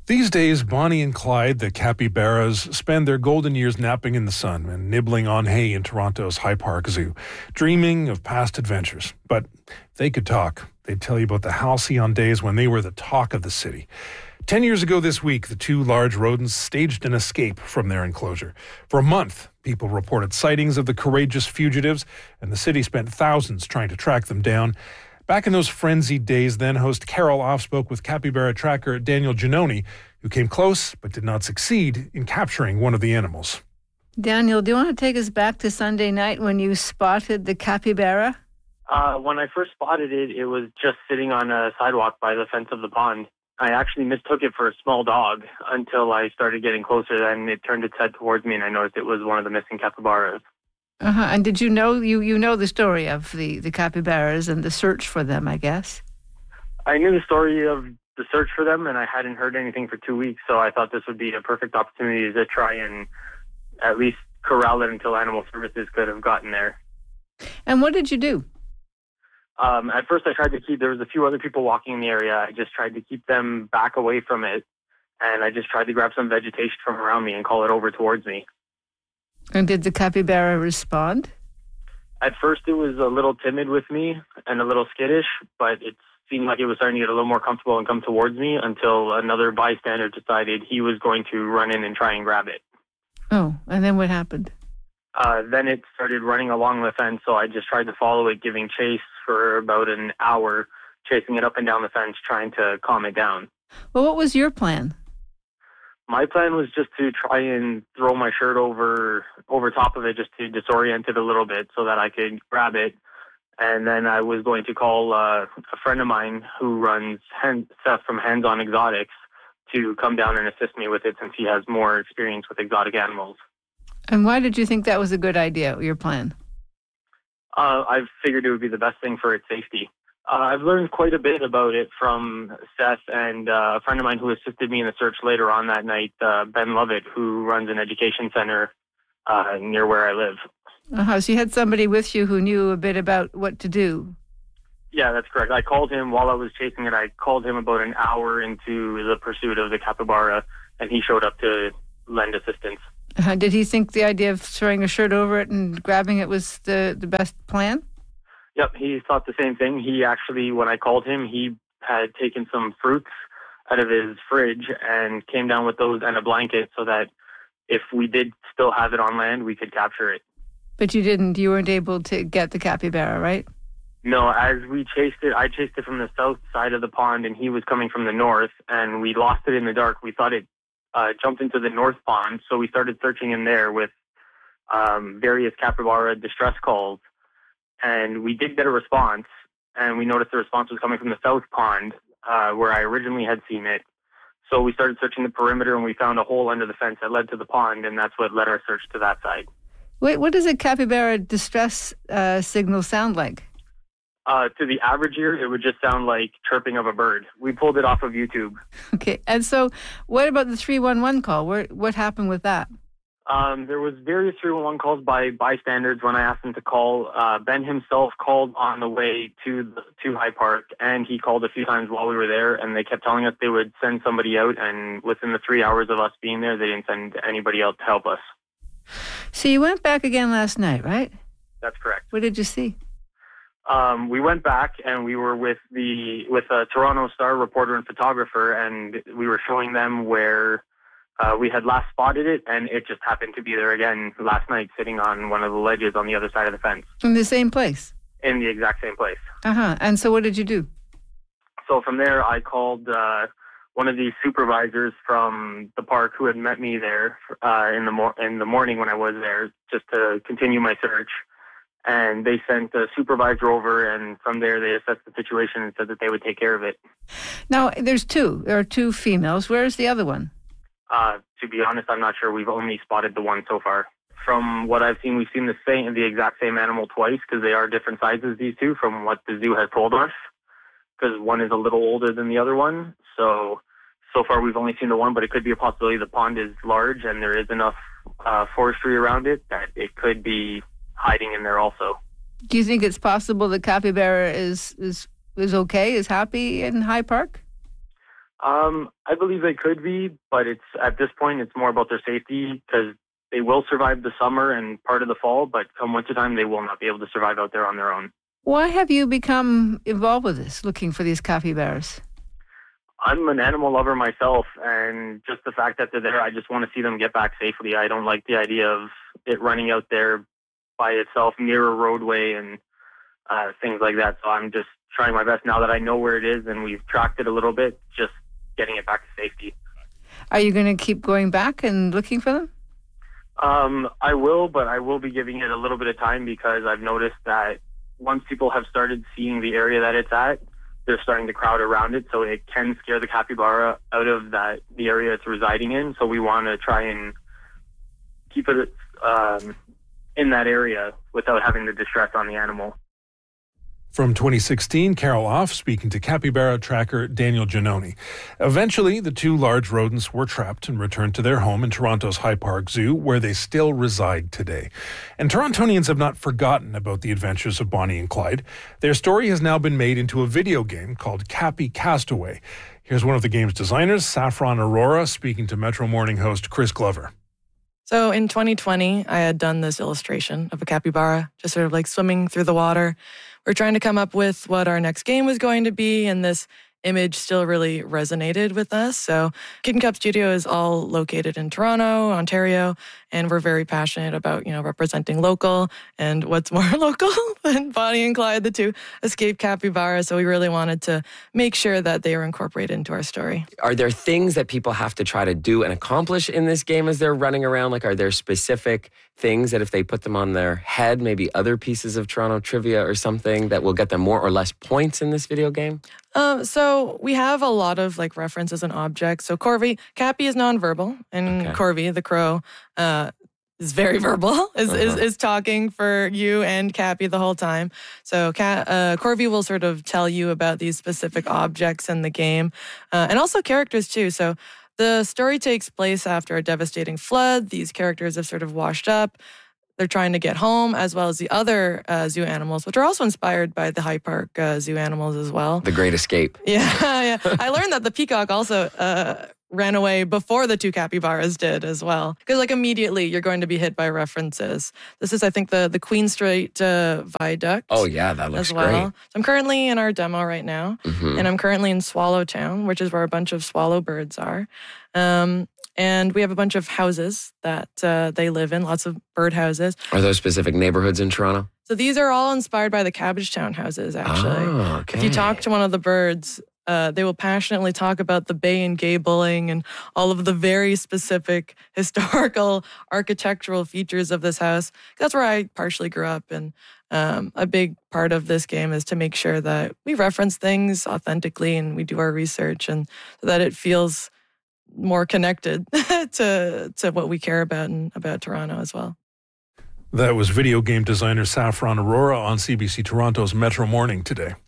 These days, Bonnie and Clyde, the capybaras, spend their golden years napping in the sun and nibbling on hay in Toronto's High Park Zoo, dreaming of past adventures. But if they could talk, they'd tell you about the halcyon days when they were the talk of the city. 10 years ago this week, the two large rodents staged an escape from their enclosure. For a month, people reported sightings of the courageous fugitives, and the city spent thousands trying to track them down. Back in those frenzied days, then host Carol Off spoke with capybara tracker Daniel Giannone, who came close but did not succeed in capturing one of the animals. Daniel, do you want to take us back to Sunday night when you spotted the capybara? When I first spotted it, it was just sitting on a sidewalk by the fence of the pond. I actually mistook it for a small dog until I started getting closer. Then it turned its head towards me, and I noticed it was one of the missing capybaras. And did you know you know the story of the capybaras and the search for them, I guess? I knew the story of the search for them, and I hadn't heard anything for 2 weeks, so I thought this would be a perfect opportunity to try and at least corral it until Animal Services could have gotten there. And what did you do? At first, there was a few other people walking in the area. I just tried to keep them back away from it, and I just tried to grab some vegetation from around me and call it over towards me. And did the capybara respond? At first, it was a little timid with me and a little skittish, but it seemed like it was starting to get a little more comfortable and come towards me until another bystander decided he was going to run in and try and grab it. Oh, and then what happened? Then it started running along the fence, so I just tried to follow it, giving chase for about an hour, chasing it up and down the fence, trying to calm it down. Well, what was your plan? My plan was just to try and throw my shirt over top of it just to disorient it a little bit so that I could grab it. And then I was going to call a friend of mine who runs Seth from Hands On Exotics to come down and assist me with it since he has more experience with exotic animals. And why did you think that was a good idea, your plan? I figured it would be the best thing for its safety. I've learned quite a bit about it from Seth and a friend of mine who assisted me in the search later on that night, Ben Lovett, who runs an education center near where I live. So you had somebody with you who knew a bit about what to do. Yeah, that's correct. I called him while I was chasing it. I called him about an hour into the pursuit of the capybara, and he showed up to lend assistance. Did he think the idea of throwing a shirt over it and grabbing it was the best plan? Yep, he thought the same thing. He actually, when I called him, he had taken some fruits out of his fridge and came down with those and a blanket so that if we did still have it on land, we could capture it. But you weren't able to get the capybara, right? No, as we chased it, I chased it from the south side of the pond and he was coming from the north, and we lost it in the dark. We thought it jumped into the north pond, so we started searching in there with various capybara distress calls. And we did get a response, and we noticed the response was coming from the south pond, where I originally had seen it. So we started searching the perimeter, and we found a hole under the fence that led to the pond, and that's what led our search to that side. Wait, what does a capybara distress signal sound like? To the average ear, it would just sound like chirping of a bird. We pulled it off of YouTube. Okay, and so what about the 311 call? What happened with that? There was various 311 calls by bystanders when I asked them to call. Ben himself called on the way to High Park, and he called a few times while we were there, and they kept telling us they would send somebody out, and within the 3 hours of us being there, they didn't send anybody else to help us. So you went back again last night, right? That's correct. What did you see? We went back, and we were with a Toronto Star reporter and photographer, and we were showing them where we had last spotted it, and it just happened to be there again last night, sitting on one of the ledges on the other side of the fence. In the same place? In the exact same place. And so what did you do? So from there, I called one of the supervisors from the park who had met me there in the morning when I was there, just to continue my search. And they sent a supervisor over, and from there they assessed the situation and said that they would take care of it. Now, there are two females. Where's the other one? To be honest, I'm not sure. We've only spotted the one so far. From what I've seen, we've seen the exact same animal twice, because they are different sizes, these two, from what the zoo has told us, because one is a little older than the other one. So far we've only seen the one, but it could be a possibility the pond is large and there is enough forestry around it that it could be hiding in there also. Do you think it's possible the capybara is okay, is happy in High Park? I believe they could be, but at this point, it's more about their safety because they will survive the summer and part of the fall, but come wintertime, they will not be able to survive out there on their own. Why have you become involved with this, looking for these capybaras? I'm an animal lover myself, and just the fact that they're there, I just want to see them get back safely. I don't like the idea of it running out there by itself near a roadway and things like that. So I'm just trying my best now that I know where it is and we've tracked it a little bit, just getting it back to safety. Are you going to keep going back and looking for them? I will, but I will be giving it a little bit of time because I've noticed that once people have started seeing the area that it's at, they're starting to crowd around it, so it can scare the capybara out of the area it's residing in. So we want to try and keep it in that area without having the distress on the animal. From 2016, Carol Off speaking to capybara tracker Daniel Giannone. Eventually, the two large rodents were trapped and returned to their home in Toronto's High Park Zoo, where they still reside today. And Torontonians have not forgotten about the adventures of Bonnie and Clyde. Their story has now been made into a video game called Cappy Castaway. Here's one of the game's designers, Saffron Aurora, speaking to Metro Morning host Chris Glover. So in 2020, I had done this illustration of a capybara, just sort of like swimming through the water. We're trying to come up with what our next game was going to be, and this image still really resonated with us. So Kitten Cup Studio is all located in Toronto, Ontario, and we're very passionate about, representing local. And what's more local than Bonnie and Clyde, the two escaped capybaras? So we really wanted to make sure that they were incorporated into our story. Are there things that people have to try to do and accomplish in this game as they're running around? Like, are there specific things that if they put them on their head, maybe other pieces of Toronto trivia or something that will get them more or less points in this video game? So we have a lot of references and objects. So Cappy is nonverbal, and Corby, the crow, is very verbal, is talking for you and Cappy the whole time. So Corby will sort of tell you about these specific objects in the game, and also characters too. So the story takes place after a devastating flood. These characters have sort of washed up. They're trying to get home, as well as the other zoo animals, which are also inspired by the High Park zoo animals as well. The Great Escape. Yeah. I learned that the peacock also ran away before the two capybaras did as well. Because immediately you're going to be hit by references. This is, I think, the Queen Street Viaduct. Oh, yeah, that looks as well. great. So I'm currently in our demo right now, and I'm currently in Swallowtown, which is where a bunch of swallow birds are. And we have a bunch of houses that they live in, lots of bird houses. Are those specific neighborhoods in Toronto? So these are all inspired by the Cabbagetown houses, actually. Oh, okay. If you talk to one of the birds, they will passionately talk about the Bay and Gay bullying and all of the very specific historical architectural features of this house. That's where I partially grew up. And a big part of this game is to make sure that we reference things authentically and we do our research, and so that it feels more connected to what we care about and about Toronto as well. That was video game designer Saffron Aurora on CBC Toronto's Metro Morning today.